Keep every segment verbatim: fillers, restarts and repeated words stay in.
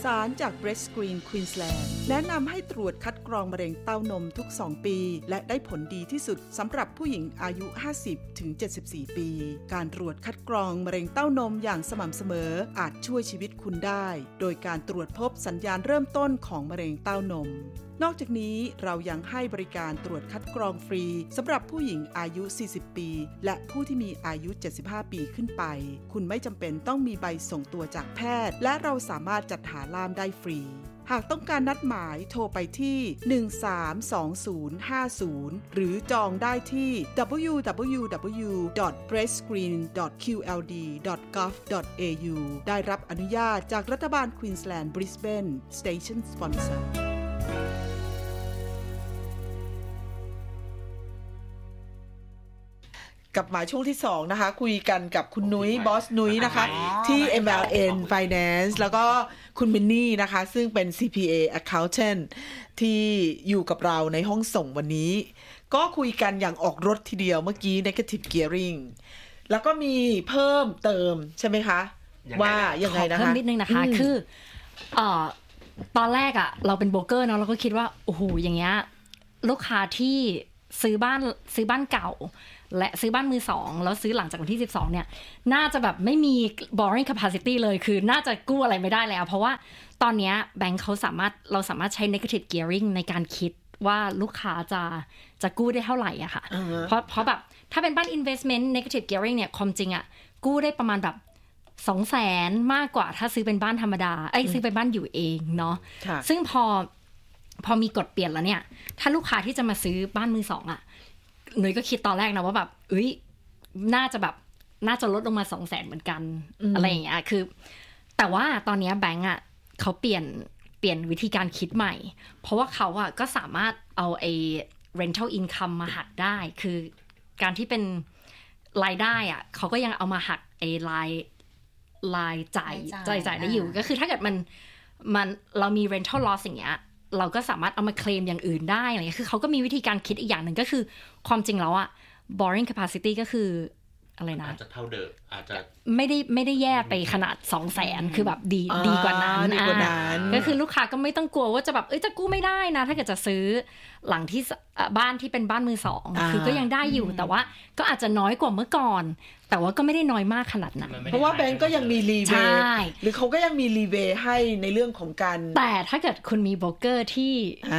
สารจาก Breast Screen Queensland แนะนำให้ตรวจคัดกรองมะเร็งเต้านมทุกสองปีและได้ผลดีที่สุดสำหรับผู้หญิงอายุ ห้าสิบถึงเจ็ดสิบสี่ ปีการตรวจคัดกรองมะเร็งเต้านมอย่างสม่ำเสมออาจช่วยชีวิตคุณได้โดยการตรวจพบสัญญาณเริ่มต้นของมะเร็งเต้านมนอกจากนี้เรายังให้บริการตรวจคัดกรองฟรีสำหรับผู้หญิงอายุ สี่สิบ ปีและผู้ที่มีอายุ เจ็ดสิบห้า ปีขึ้นไปคุณไม่จำเป็นต้องมีใบส่งตัวจากแพทย์และเราสามารถจัดหาล่ามได้ฟรีหากต้องการนัดหมายโทรไปที่หนึ่งสามสองศูนย์ห้าศูนย์หรือจองได้ที่ ดับเบิลยู ดับเบิลยู ดับเบิลยู ดอท breast screen ดอท คิว แอล ดี ดอท กอฟ ดอท เอ ยู ได้รับอนุญาตจากรัฐบาลควีนสแลนด์ Brisbane Station Sponsorกลับมาช่วงที่สองนะคะคุยกันกับคุณนุ้ยบอสนุ้ยนะคะที่ เอ็ม แอล เอ็น Finance แล้วก็คุณมินนี่นะคะซึ่งเป็น ซี พี เอ Accountant ที่อยู่กับเราในห้องส่งวันนี้ก็คุยกันอย่างออกรถทีเดียวเมื่อกี้ Negative Gearing แล้วก็มีเพิ่มเติมใช่ไหมคะว่ายังไงนะคะเพิ่มนิดนึงนะคะคือเอ่อตอนแรกอ่ะเราเป็นโบรกเกอร์เนาะเราก็คิดว่าโอ้โหอย่างเงี้ยลูกค้าที่ซื้อบ้านซื้อบ้านเก่าและซื้อบ้านมือสองแล้วซื้อหลังจากวันที่สิบสองเนี่ยน่าจะแบบไม่มี borrowing capacity เลยคือน่าจะกู้อะไรไม่ได้แล้วเพราะว่าตอนนี้แบงค์เขาสามารถเราสามารถใช้ negative gearing ในการคิดว่าลูกค้าจะจะกู้ได้เท่าไหร่อะค่ะ uh-huh. เพราะเพราะแบบถ้าเป็นบ้าน investment negative gearing เนี่ยความจริงอะกู้ได้ประมาณแบบสองแสนมากกว่าถ้าซื้อเป็นบ้านธรรมดาไอ้ซื้อเป็นบ้านอยู่เองเนาะ uh-huh. ซึ่งพอพอมีกฎเปลี่ยนแล้วเนี่ยถ้าลูกค้าที่จะมาซื้อบ้านมือสองอะหนุ่ยก็คิดตอนแรกนะว่าแบบเอ้ยน่าจะแบบน่าจะลดลงมา สองแสน เหมือนกัน อ, อะไรอย่างเงี้ยคือแต่ว่าตอนนี้แบงก์อ่ะเขาเปลี่ยนเปลี่ยนวิธีการคิดใหม่เพราะว่าเขาอ่ะก็สามารถเอาไอ้ rental income มาหักได้คือการที่เป็นรายได้อ่ะเขาก็ยังเอามาหักไอ้รายรายจ่ายจ่ายจ่ายได้อยู่ก็คือถ้าเกิดมันมันเรามี rental loss อย่างเงี้ยเราก็สามารถเอามาเคลมอย่างอื่นได้อะไรเงี้ยคือเขาก็มีวิธีการคิดอีกอย่างหนึ่งก็คือความจริงแล้วอะ borrowing capacity ก็คืออะไรนะอาจจะเท่าเดิมอาจจะไม่ได้ไม่ได้แย่ไปขนาด สองแสน คือแบบดีดีกว่านั้นดีกว่านั้นก็คือลูกค้าก็ไม่ต้องกลัวว่าจะแบบเอ้ยจะกู้ไม่ได้นะถ้าเกิดจะซื้อหลังที่บ้านที่เป็นบ้านมือสองคือก็ยังได้อยู่แต่ว่าก็อาจจะน้อยกว่าเมื่อก่อนแต่ว่าก็ไม่ได้น้อยมากขนาดนั้นเพราะว่าแบงก์ก็ยังมีรีเวย์หรือเขาก็ยังมีรีเวย์ให้ในเรื่องของการแต่ถ้าเกิดคุณมีโบรกเกอร์ที่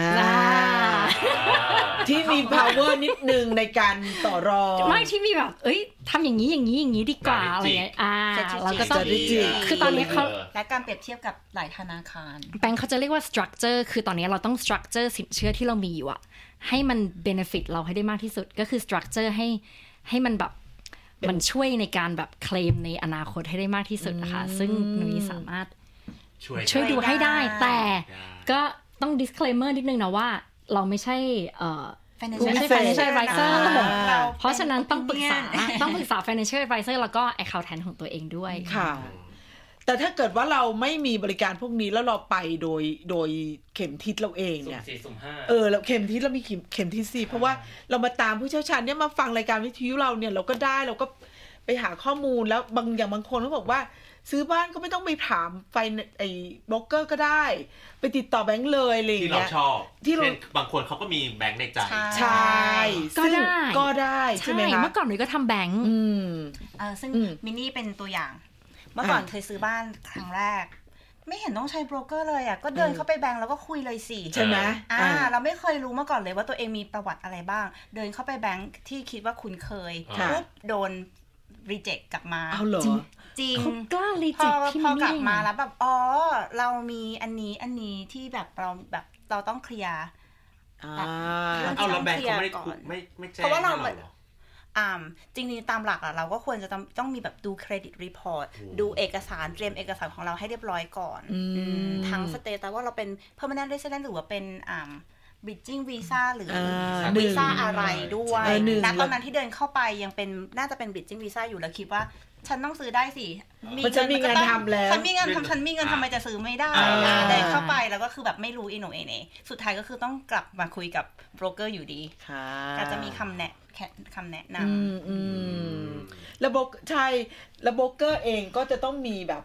ที่มี power นิดนึงในการต่อรองไม่ที่มีแบบเอ้ยทำอย่างนี้อย่างนี้อย่างนี้ดีกว่าอะไรเงี้ยอ่าเราก็ต้องคือตอนนี้เขาและการเปรียบเทียบกับหลายธนาคารแบงก์เขาจะเรียกว่า structure คือตอนนี้เราต้อง structure สินเชื่อที่เรามีอยู่อะให้มัน benefit เราให้ได้มากที่สุดก็คือ structure ให้ให้มันแบบมันช่วยในการแบบเคลมในอนาคตให้ได้มากที่สุดนะคะซึ่งหนูสามารถช่วยดูให้ได้แต่ก็ต้อง disclaimer นิดนึงนะว่าเราไม่ใช่เอ่อไม่ใช่ financial advisor เพราะฉะนั้นต้องปรึกษาต้องปรึกษา financial advisor แล้วก็ accountant ของตัวเองด้วยค่ะแต่ถ้าเกิดว่าเราไม่มีบริการพวกนี้แล้วเราไปโดยโดยเข็มทิศเราเองเนี่ยเออเราเข็มทิศเรามีเข็มทิศสี่เพราะว่าเรามาตามผู้เชี่ยวชาญเนี่ยมาฟังรายการวิทยุเราเนี่ยเราก็ได้เราก็ไปหาข้อมูลแล้วบางอย่างบางคนเขาบอกว่าซื้อบ้านก็ไม่ต้องไปถามไฟไอ้โบรกเกอร์ก็ได้ไปติดต่อแบงก์เลยอะไรอย่างเงี้ยที่เราชอบที่บางคนเขาก็มีแบงก์ในใจใช่ก็ได้ก็ได้ใช่ไหมคะเมื่อก่อนหนูก็ทำแบงก์อืมเออซึ่งมินนี่เป็นตัวอย่างเมื่อก่อนเคยซื้อบ้านครั้งแรกไม่เห็นต้องใช้โบรกเกอร์เลยอ่ะก็เดินเข้าไปแบงก์แล้วก็คุยเลยสิใช่ไหมอ่าเราไม่เคยรู้มาก่อนเลยว่าตัวเองมีประวัติอะไรบ้างเดินเข้าไปแบงก์ที่คิดว่าคุณเคยปุ๊บโดนรีเจ็คกลับมาจริงจริงเขากล้ารีเจ็คที่พอกลับมาแล้วแบบอ๋อเรามีอันนี้อันนี้ที่แบบเราแบบเราต้องเคลียร์เอาแล้วแบงก์เขาไม่ไม่ไม่แจ้งเพราะว่าเราอ่าจริงๆตามหลักอ่ะเราก็ควรจะต้องต้องมีแบบดูเครดิตรีพอร์ตดูเอกสารเตรียมเอกสารของเราให้เรียบร้อยก่อนทั้งสเตตัสว่าเราเป็น permanent resident หรือว่าเป็นอ่าbridging visa หรือวีซ่าอะไรด้วยณตอนนั้นที่เดินเข้าไปยังเป็นน่าจะเป็น bridging visa อยู่แล้วคิดว่าฉันต้องซื้อได้สิมีเงินมีเงินทำแล้วฉันมีเงินทำฉันมีเงินทำไมจะซื้อไม่ได้เดินเข้าไปแล้วก็คือแบบไม่รู้อิโนเอเนสุดท้ายก็คือต้องกลับมาคุยกับโบรกเกอร์อยู่ดีก็จะมีคำแนะคำแนะนำระบบใช่ระบบโบรกเกอร์เองก็จะต้องมีแบบ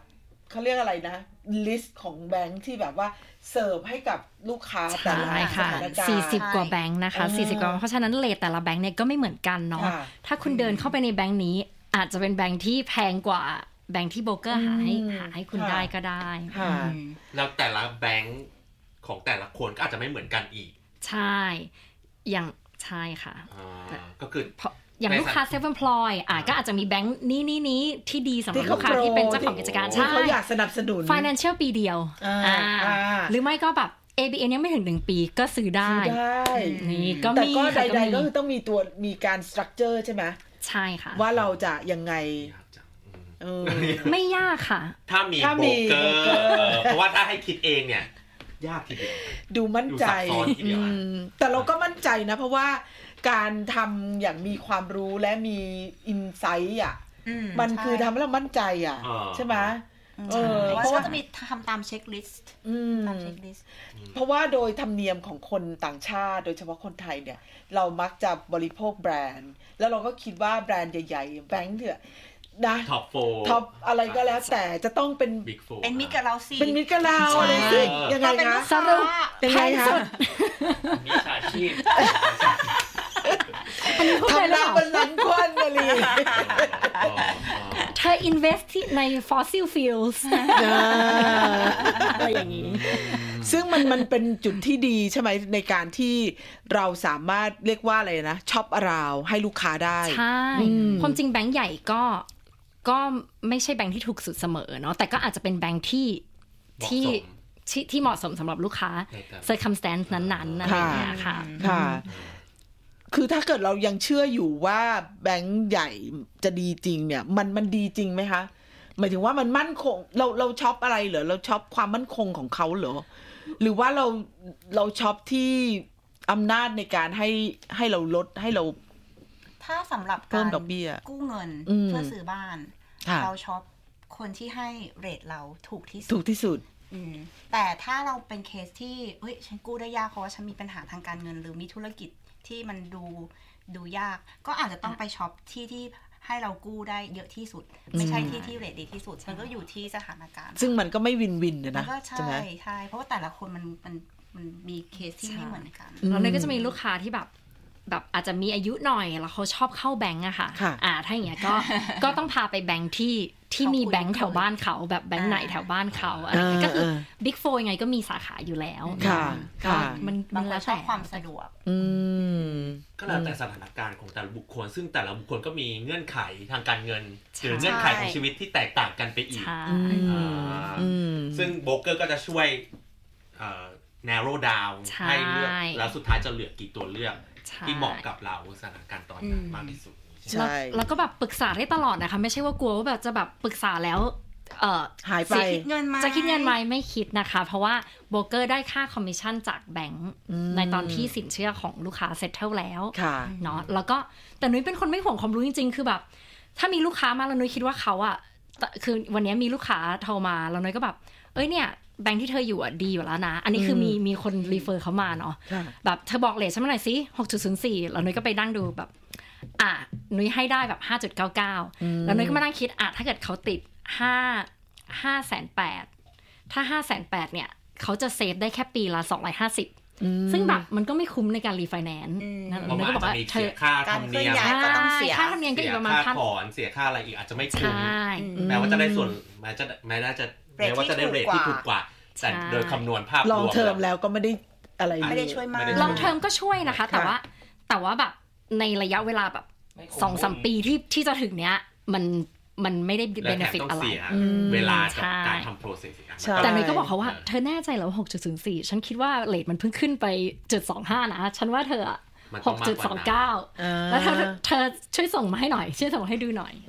เขาเรียกอะไรนะลิสต์ของแบงค์ที่แบบว่าเสิร์ฟให้กับลูกค้าแต่ละสถานการณ์สี่สิบกว่าแบงค์นะคะสี่สิบกว่าเพราะฉะนั้นเรทแต่ละแบงค์เนี่ยก็ไม่เหมือนกันเนาะถ้าคุณเดินเข้าไปในแบงค์นี้อาจจะเป็นแบงค์ที่แพงกว่าแบงค์ที่โบรกเกอร์หาให้หาให้คุณได้ก็ได้แล้วแต่ละแบงค์ของแต่ละคนก็อาจจะไม่เหมือนกันอีกใช่อย่างใช่ค่ะก็คืออย่างลูกค้า self employed อ่ะก็อาจจะมีแบงค์นี้นี้นี้ที่ดีสำหรับลูกค้าที่เป็นเจ้าของกิจการใช่เขาอยากสนับสนุน financial ปีเดียวอ่าหรือไม่ก็แบบ เอ บี เอ็น ยังไม่ถึงหนึ่งปีก็ซื้อได้ซื้อได้นี่ก็มีแต่ก็ใดๆก็คือต้องมีตัวมีการ structure ใช่ไหมใช่ค่ะว่าเราจะยังไงเออไม่ยากค่ะถ้ามีโบรกเกอร์เพราะว่าถ้าให้คิดเองเนี่ยยากทีเดียวดูมั่นใจแต่เราก็มั่นใจนะเพราะว่าการทำอย่างมีความรู้และมีอินไซต์อ่ะมันคือทำให้เรามั่นใจอ่ะใช่ไหมเพราะว่าจะมีทำตามเช็คลิสต์ตามเช็คลิสต์เพราะว่าโดยธรรมเนียมของคนต่างชาติโดยเฉพาะคนไทยเนี่ยเรามักจะบริโภคแบรนด์แล้วเราก็คิดว่าแบรนด์ใหญ่ๆแบงค์เถอะนะท็อปโฟร์ท็อปอะไรก็แล้วแต่จะต้องเป็นเป็นมิตรกับเราสิเป็นมิตรกับเราอะไรสิยังไงคะสรุปยังไงคะมิจฉาชีพทำน้ำมันลังควันอะไรเธอ invest ใน fossil fuels อะไรอย่างนี้ซึ่งมันมันเป็นจุดที่ดีใช่ไหมในการที่เราสามารถเรียกว่าอะไรนะช็อปอราวให้ลูกค้าได้ใช่ความจริงแบงก์ใหญ่ก็ก็ไม่ใช่แบงก์ที่ถูกสุดเสมอเนาะแต่ก็อาจจะเป็นแบงก์ที่ที่ที่เหมาะสมสำหรับลูกค้า circumstance นั้นๆอะไรอย่างเงี้ยค่ะค่ะคือถ้าเกิดเรายังเชื่ออยู่ว่าแบงก์ใหญ่จะดีจริงเนี่ยมันมันดีจริงไหมคะหมายถึงว่ามันมั่นคงเราเราช็อปอะไรเหรอเราช็อปความมั่นคงของเขาเหรอหรือว่าเราเราช็อปที่อำนาจในการให้ให้เราลดให้เราถ้าสำหรับการกู้เงินเพื่อซื้อบ้านเราช็อปคนที่ให้เรทเราถูกที่สุดถูกที่สุดแต่ถ้าเราเป็นเคสที่เฮ้ยฉันกู้ได้ยากเพราะว่าฉันมีปัญหาทางการเงินหรือมีธุรกิจที่มันดูดูยากก็อาจจะต้องไปช็อปที่ที่ให้เรากู้ได้เยอะที่สุดไม่ใช่ที่ที่เรทดีที่สุดมันก็อยู่ที่สถานการณ์ซึ่งมันก็ไม่วินวินนะใช่ใช่เพราะว่าแต่ละคนมันมันมันมีเคสที่ไม่เหมือนกันแล้วนี่ก็จะมีลูกค้าที่แบบแบบอาจจะมีอายุหน่อยแล้วเขาชอบเข้าแบงก์อะค่ะอ่าถ้าอย่างเงี้ยก็ก็ต้องพาไปแบงก์ที่ที่มีแบงก์แถวบ้านเขาแบบแบงก์ไหนแถวบ้านเขาอะไรก็คือ Big Four ยังไงก็มีสาขาอยู่แล้วค่ะค่ะมันมันแล้วแต่ความสะดวกอืมก็แล้วแต่สถานการณ์ของแต่ละบุคคลซึ่งแต่ละบุคคลก็มีเงื่อนไขทางการเงินหรือเงื่อนไขของชีวิตที่แตกต่างกันไปอีกซึ่งโบรกเกอร์ก็จะช่วยเอ่อ narrow down ให้เลือกแล้วสุดท้ายจะเหลือกี่ตัวเลือกที่เหมาะกับเราสถานการณ์ตอนนั้นมากที่สุดใช่แล้วก็แบบปรึกษาได้ตลอดนะคะไม่ใช่ว่ากลัวว่าแบบจะแบบปรึกษาแล้วเอ่อหายไปจะคิดเงินไหมจะคิดเงินไหมไม่คิดนะคะเพราะว่าโบรกเกอร์ได้ค่าคอมมิชชั่นจากแบงก์ในตอนที่สินเชื่อของลูกค้าเซ็ตเทิลแล้วเนาะแล้วก็แต่นุ้ยเป็นคนไม่ห่วงความรู้จริงๆคือแบบถ้ามีลูกค้ามาแล้วนุ้ยคิดว่าเขาอ่ะคือวันนี้มีลูกค้าโทรมาแล้วนุ้ยก็แบบเอ้ยเนี่ยแบงค์ที่เธออยู่อ่ะดีอยู่แล้วนะอันนี้คือมีมีคนรีเฟอร์เขามาเนาะแบบเธอบอกเลทฉันมาหน่อยสิ หกจุดศูนย์สี่ แล้วนุ้ยก็ไปนั่งดูแบบอ่ะนุ้ยให้ได้แบบ ห้าจุดเก้าเก้า แล้วนุ้ยก็มานั่งคิดอ่ะถ้าเกิดเขาติดห้า ห้าแสนแปด ถ้า ห้าแสนแปด เนี่ยเขาจะเซฟได้แค่ปีละสองร้อยห้าสิบซึ่งแบบมันก็ไม่คุ้มในการรีไฟแนนซ์แล้วนุ้ยก็บอกว่าเธอค่าธรรมเนียมก็ต้องเสียค่าธรรมเนียมก็อีกประมาณค่าถอนเสียค่าอะไรอีกอาจจะไม่คุ้มแม้ว่าจะได้ส่วนแม้จะแม้น่าจะแม้ว่าจะได้เรทที่ถูกกว่าแต่โดยคำนวณภาพรวมลองเทอมแล้วก็ไม่ได้อะไรไม่ได้ช่วยมากลองเทอมก็ช่วยนะคะแต่ว่าแต่ว่าแบบในระยะเวลาแบบ สองถึงสาม ปีที่ที่จะถึงเนี้ยมันมันไม่ได้ benefit อะไรเวลากับการทำ process แต่นุ้ยก็บอกเขาว่าเธอแน่ใจเหรอ หกจุดศูนย์สี่ ฉันคิดว่าเรทมันเพิ่งขึ้นไป เจ็ดจุดสองห้า นะฉันว่าเธอหกจุดสองเก้า แล้วเธอเธอช่วยส่งมาให้หน่อยช่วยส่งมาให้ดูหน่อย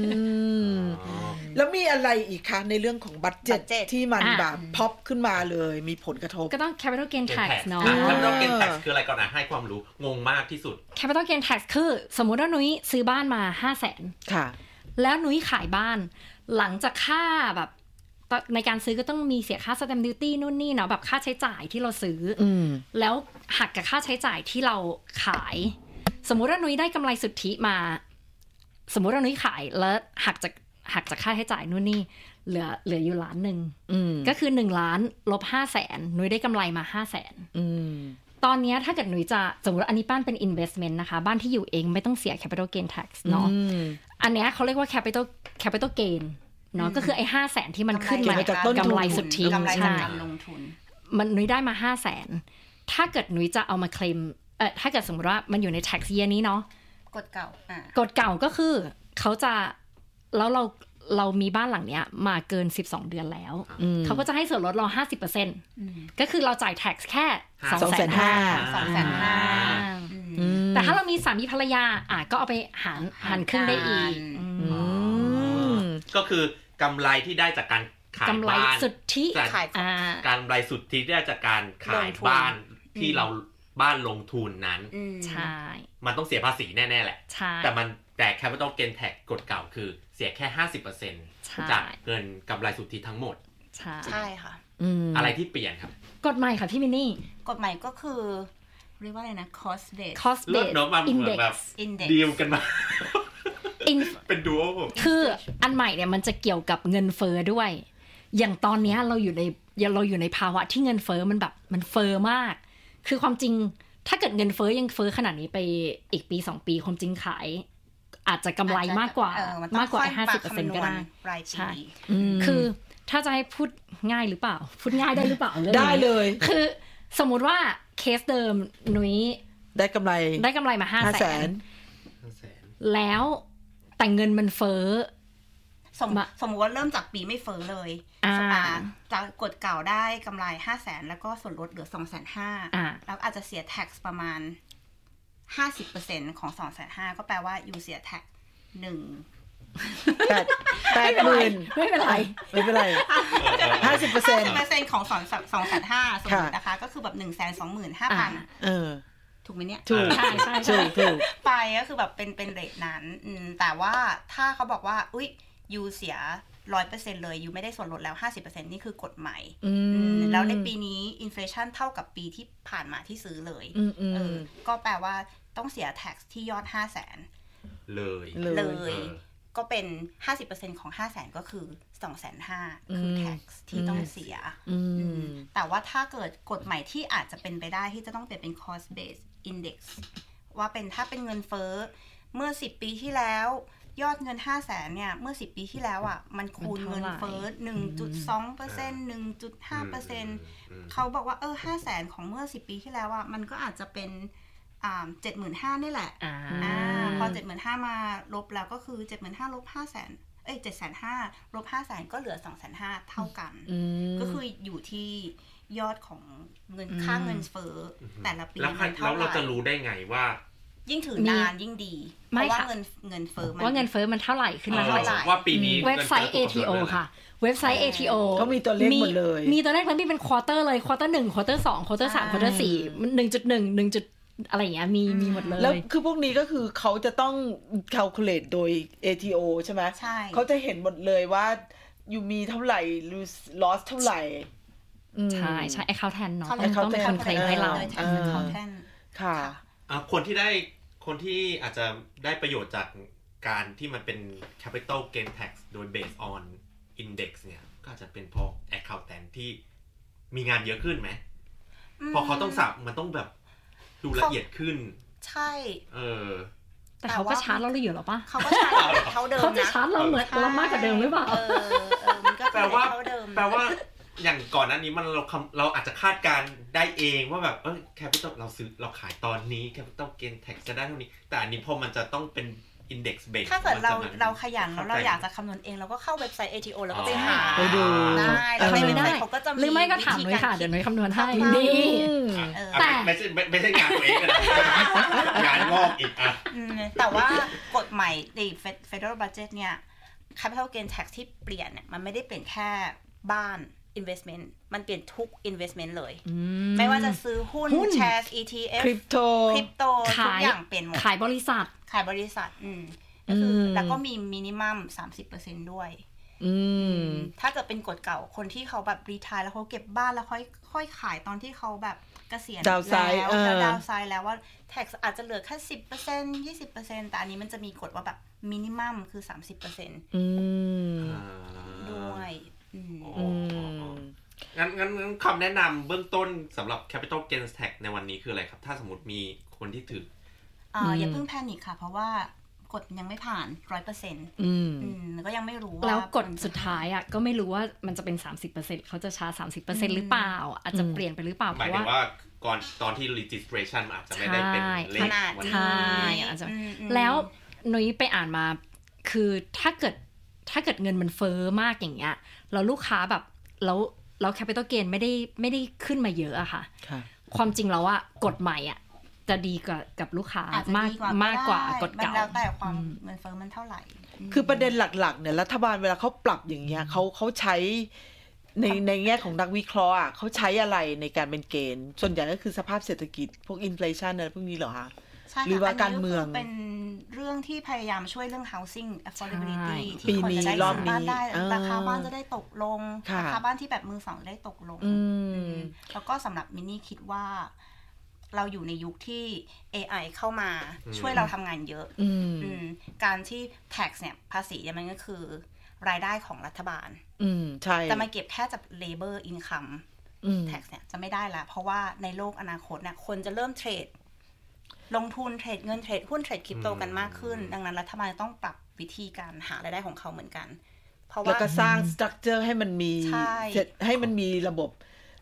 แล้วมีอะไรอีกคะในเรื่องของบัดเจ็ตที่มันแบบพ็อปขึ้นมาเลยมีผลกระทบก็ต้อง capital gain tax เนาะ capital gain tax คืออะไรก่อนนะให้ความรู้งงมากที่สุด capital gain tax คือสมมุติว่านุ้ยซื้อบ้านมา ห้าแสนค่ะแล้วนุ้ยขายบ้านหลังจากค่าแบบในการซื้อก็ต้องมีเสียค่า stamp duty นู่นนี่เนาะแบบค่าใช้จ่ายที่เราซื้อแล้วหักกับค่าใช้จ่ายที่เราขายสมมุติว่านุ้ยได้กำไรสุทธิมาสมมุติว่านุ้ยขายแล้วหักจากหักจากค่าใช้จ่ายนู่นนี่เหลือเหลืออยู่ล้านหนึ่งก็คือหนึ่งล้านลบห้าแสนนุ้ยได้กำไรมาห้าแสนตอนนี้ถ้าเกิดนุ้ยจะสมมติอันนี้บ้านเป็น investment นะคะบ้านที่อยู่เองไม่ต้องเสีย capital gain tax เนาะอันนี้เขาเรียกว่า capital capital gain เนาะก็คือไอ้ห้าแสนที่มันขึ้นมาจากต้นกำไรสุทธิใช่มันนุ้ยได้มาห้าแสนถ้าเกิดนุ้ยจะเอามาเคลมเออถ้าเกิดสมมติว่ามันอยู่ใน tax year นี้เนาะกฎเก่าอ่ะกฎเก่าก็คือเขาจะแล้วเราเรามีบ้านหลังเนี้ยมาเกินสิบสองเดือนแล้วเขาก็จะให้ส่วนลดเรา ห้าสิบเปอร์เซ็นต์ ก็คือเราจ่าย tax แค่ สองแสนห้าหมื่นสองแสนห้าหมื่นแต่ถ้าเรามีสามีภรรยาอ่ะก็เอาไปหารหารครึ่งได้อีกก็คือกำไรที่ได้จากการขายบ้านสุทธิขายการกำไรสุทธิที่ได้จากการขายบ้านที่เราบ้านลงทุนนั้นใช่มันต้องเสียภาษีแน่ๆแหละแต่มันแต่ capital gain tax กฎเก่าคือเสียแค่ ห้าสิบเปอร์เซ็นต์ จากเงินกำไรสุทธิทั้งหมดใช่ใช่ค่ะอะไรที่เปลี่ยนครับกฎใหม่ค่ะพี่มินนี่กฎใหม่ก็คือเรียกว่าอะไรนะ cost base cost base index ดีลกันมาเป็นดูโอคืออันใหม่เนี่ยมันจะเกี่ยวกับเงินเฟ้อด้วยอย่างตอนนี้เราอยู่ในเราอยู่ในภาวะที่เงินเฟ้อมันแบบมันเฟ้อมากคือความจริงถ้าเกิดเงินเฟ้อยังเฟ้อขนาดนี้ไปอีกปีสองปีความจริงขายอาจจะกำไรมากกว่ามากกว่า ห้าสิบเปอร์เซ็นต์ ก็ได้ใช่คือถ้าจะให้พูดง่ายหรือเปล่าพูดง่ายได้หรือเปล่าได้เลยคือสมมุติว่าเคสเดิมนุ้ยได้กำไรได้กำไรมาห้าแสนแล้วแต่เงินมันเฟ้อสมสมมติว่าเริ่มจากปีไม่เฟ้อเลยจากกฎเก่าได้กำไรห้าแสนแล้วก็ส่วนลดเหลือสองแสนห้าแล้วอาจจะเสีย tax ประมาณ ห้าสิบเปอร์เซ็นต์ ของสองแสนห้าก็แปลว่าอยู่เสีย tax หนึ่งแปดแปดหมื่นไม่เป็นไรไม่เป็นไรห้าสิบเปอร์เซ็นต์ห้าสิบเปอร์เซ็นต์ของสองสองแสนห้าสมมตินะคะก็คือแบบหนึ่งแสนสองหมื่นห้าพันถูกไหมเนี่ยถูกใช่ใช่ใช่ถูกไปก็คือแบบเป็นเป็นเรทนั้นแต่ว่าถ้าเขาบอกว่าอุ๊ยยูเสีย ร้อยเปอร์เซ็นต์ เลยยูไม่ได้ส่วนลดแล้ว ห้าสิบเปอร์เซ็นต์ นี่คือกฎใหม่แล้วในปีนี้อินเฟลชั่นเท่ากับปีที่ผ่านมาที่ซื้อเลยเออก็แปลว่าต้องเสีย tax ที่ยอด ห้าแสนเลยเลยก็เป็น ห้าสิบเปอร์เซ็นต์ ของ ห้าแสน ก็คือ สองแสนห้าหมื่น คือ tax ที่ต้องเสียแต่ว่าถ้าเกิดกฎใหม่ที่อาจจะเป็นไปได้ที่จะต้องเปลี่ยนเป็น cost based index ว่าเป็นถ้าเป็นเงินเฟ้อเมื่อสิบปีที่แล้วยอดเงิน ห้าแสน เนี่ยเมื่อสิบปีที่แล้วอ่ะมันคูณเงินเฟ้อ หนึ่งจุดสองเปอร์เซ็นต์ หนึ่งจุดห้าเปอร์เซ็นต์ เขาบอกว่าเออ ห้าแสน ของเมื่อสิบปีที่แล้วอ่ะมันก็อาจจะเป็นอ่า เจ็ดหมื่นห้าพัน นี่แหละอ่าพอ เจ็ดหมื่นห้าพัน มาลบแล้วก็คือ เจ็ดหมื่นห้าพัน ลบ ห้าแสน เอ้ย เจ็ดแสนห้าหมื่น ลบ ห้าแสน ก็เหลือ สองแสนห้าหมื่น เท่ากันก็คืออยู่ที่ยอดของเงินค่าเงินเฟ้อแต่ละปีมันเท่าไหร่แล้วเราจะรู้ได้ไงว่ายิ่งถือนานยิ่งดีเพราะว่าเงินเงินเฟ้อมันว่าเงินเฟ้อมันเท่าไหร่ขึ้นมาเท่าไหร่ว่าปีนี้เว็บไซต์ เอ ที โอ ค่ะเว็บไซต์ เอ ที โอก็มีตัวเลขหมดเลยมีตัวเลขแล้วมีเป็นควอเตอร์เลยควอเตอร์หนึ่งควอเตอร์สองควอเตอร์สามควอเตอร์สี่หนึ่งจุดหนึ่ง หนึ่งจุดอะไรอย่างเงี้ยมีมีหมดเลยแล้วคือพวกนี้ก็คือเขาจะต้อง calculate โดย เอ ที โอ ใช่ไหมใช่เขาจะเห็นหมดเลยว่าอยู่มีเท่าไหร่ loss เท่าไหร่ใช่ใช่ accountant เนาะต้องต้องเป็นคนเคลมให้เรา accountant ค่ะคนที่ได้คนที่อาจจะได้ประโยชน์จากการที่มันเป็น capital gain tax โดย based on index เนี่ยก็อาจจะเป็นพอ accountant ที่มีงานเยอะขึ้นไหมพอเขาต้องสับมันต้องแบบดูละเอียดขึ้นใช่เออแต่เขาก็ชาร์จเราเลยอยู่หรอปะเขาก็ชาร์จเขาเดิมนะเขาจะชาร์จเราเหมือนเรามากกว่าเดิมหรือเปล่าเออเออมันก็แปลว่าแปลว่าอย่างก่อนหน้านี้มันเราเราอาจจะคาดการได้เองว่าแบบเออ capital เราซื้อเราขายตอนนี้ capital gain tax จะได้เท่านี้แต่อันนี้พอมันจะต้องเป็น index base ถ้าเกิดเราเราขยันแล้วเราอยากจะคำนวณเองเราก็เข้าเว็บไซต์ เอ ที โอ แล้วก็ไปหาไปดูได้แล้วในเว็บไซต์เขาก็จะมีหรือไม่ก็ถามหน่อยค่ะเดี๋ยวหน่อยคำนวณให้นี่แต่ไม่ใช่ไม่ใช่งานตัวเองนะงานงอกอีกอ่ะแต่ว่ากฎใหม่ใน Federal Budget เนี่ย capital gain tax ที่เปลี่ยนเนี่ยมันไม่ได้เปลี่ยนแค่บ้านinvestment มันเปลี่ยนทุก investment เลยไม่ว่าจะซื้อหุ้นแชร์ อี ที เอฟคริปโตคริปโตทุกอย่างเปลี่ยนหมดขายบริษัทขายบริษัทอืมก็คือแล้วก็มีมินิมัม สามสิบเปอร์เซ็นต์ ด้วยอืมถ้าเกิดเป็นกฎเก่าคนที่เขาแบบรีไทร์แล้วเขาเก็บบ้านแล้วค่อยค่อยขายตอนที่เขาแบบเกษียณแล้วแล้วดาวไซด์แล้วว่า tax อาจจะเหลือแค่ สิบเปอร์เซ็นต์ ยี่สิบเปอร์เซ็นต์ แต่อันนี้มันจะมีกฎว่าแบบมินิมัมคือ สามสิบเปอร์เซ็นต์อืมด้วยงั้นงั้นคำแนะนำเบื้องต้นสำหรับ Capital Gains Tax ในวันนี้คืออะไรครับถ้าสมมติมีคนที่ถืออ่าอย่าเพิ่งแพนิคค่ะเพราะว่ากฎยังไม่ผ่าน ร้อยเปอร์เซ็นต์ อืมอืมก็ยังไม่รู้ว่าแล้วกฎสุดท้ายอ่ะก็ไม่รู้ว่ามันจะเป็น สามสิบเปอร์เซ็นต์ เขาจะชาร์จ สามสิบเปอร์เซ็นต์ หรือเปล่าอาจจะเปลี่ยนไปหรือเปล่าหมายถึงว่าก่อนตอนที่ registration อาจจะไม่ได้เป็นเลขวันนี้ใช่อาจจะแล้วนุ้ยไปอ่านมาคือถ้าเกิดถ้าเกิดเงินมันเฟ้อมากอย่างเงี้ยแล้วลูกค้าแบบแล้วแล้ว capital gain ไม่ได้ไม่ได้ขึ้นมาเยอะอะค่ะความจริงแล้วอะกฎใหม่อะจะดีกว่ากับลูกค้ามากมากกว่ากฎเก่าแล้วแต่ความเงินเฟ้อมันเท่าไหร่คือประเด็นหลักๆเนี่ยรัฐบาลเวลาเขาปรับอย่างเงี้ยเขาเขาใช้ในในแง่ของนักวิเคราะห์อ่ะเขาใช้อะไรในการเป็นเกณฑ์ส่วนใหญ่ก็คือสภาพเศรษฐกิจพวกอินเฟลชันอะไรพวกนี้เหรอคะหรือว่าการเมืองเป็นเรื่องที่พยายามช่วยเรื่อง housing affordability ที่คนจะได้ซื้อบ้านได้ราคาบ้านจะได้ตกลงราคาบ้านที่แบบมือสองได้ตกลงแล้วก็สำหรับมินนี่คิดว่าเราอยู่ในยุคที่ เอ ไอ เข้ามาช่วยเราทำงานเยอะการที่ tax เนี่ยภาษีเนี่ยมันก็คือรายได้ของรัฐบาลจะมาเก็บแค่จาก labor income tax เนี่ยจะไม่ได้ละเพราะว่าในโลกอนาคตเนี่ยคนจะเริ่มเทรดลงทุนเทรดเงินเทรดหุ้นเทรดคริปโตกันมากขึ้นดังนั้นรัฐบาลต้องปรับวิธีการหารายได้ของเขาเหมือนกันเพราะว่าแล้วก็สร้างสตรัคเจอร์ให้มันมีให้มันมีระบบ